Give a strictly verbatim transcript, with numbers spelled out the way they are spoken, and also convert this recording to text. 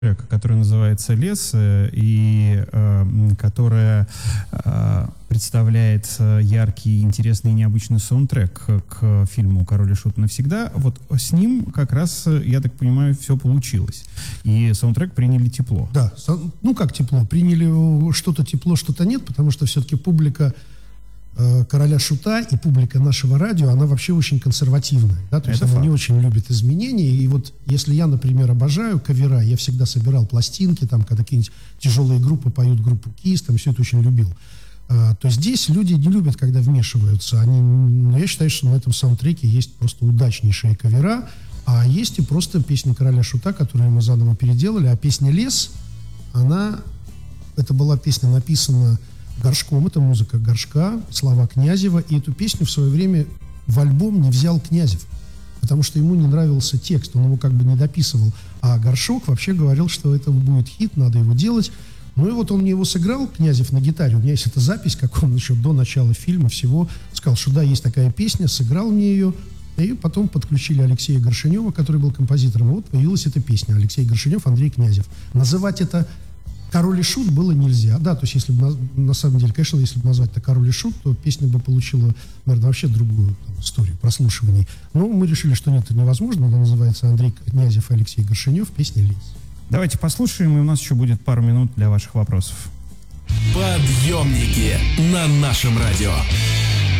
который называется «Лес», и э, которая э, представляет яркий, интересный и необычный саундтрек к фильму «Король и Шут навсегда». Вот с ним как раз, я так понимаю, все получилось. И саундтрек приняли тепло. Да, ну как тепло? Приняли что-то тепло, что-то нет, потому что все-таки публика «Короля Шута» и публика нашего радио, она вообще очень консервативная, да, то есть Это она факт. не очень любит изменения, и вот если я, например, обожаю кавера, я всегда собирал пластинки, там, когда какие-нибудь тяжелые группы поют группу Kiss, там, все это очень любил, а, то здесь люди не любят, когда вмешиваются, они, но я считаю, что на этом саундтреке есть просто удачнейшие кавера, а есть и просто песня «Короля Шута», которую мы заново переделали, а песня «Лес», она, это была песня, написана Горшком, это музыка Горшка, слова Князева, и эту песню в свое время в альбом не взял Князев, потому что ему не нравился текст, он его как бы не дописывал, а Горшок вообще говорил, что это будет хит, надо его делать. Ну и вот он мне его сыграл, Князев, на гитаре, у меня есть эта запись, как он еще до начала фильма всего сказал, что да, есть такая песня, сыграл мне ее, и потом подключили Алексея Горшенева, который был композитором, и вот появилась эта песня, Алексей Горшенев, Андрей Князев. Называть это «Король и Шут» было нельзя. Да, то есть, если бы, на, на самом деле, конечно, если бы назвать это «Король и Шут», то песня бы получила, наверное, вообще другую там историю прослушиваний. Но мы решили, что нет, это невозможно. Она называется «Андрей Князев и Алексей Горшенев», песня «Лес». Давайте послушаем, и у нас еще будет пару минут для ваших вопросов. Подъемники на нашем радио.